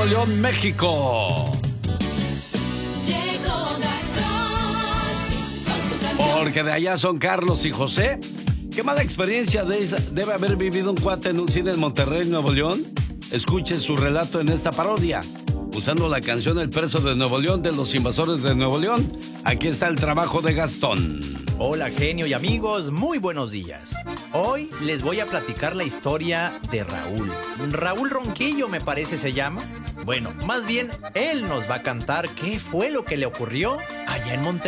Nuevo León, México. Porque de allá son Carlos y José. ¿Qué mala experiencia debe haber vivido un cuate en un cine en Monterrey, Nuevo León? Escuche su relato en esta parodia, usando la canción El Preso de Nuevo León de Los Invasores de Nuevo León. Aquí está el trabajo de Gastón. Hola, genio y amigos, muy buenos días. Hoy les voy a platicar la historia de Raúl. Raúl Ronquillo, me parece se llama. Bueno, más bien, él nos va a cantar qué fue lo que le ocurrió allá en Monterrey.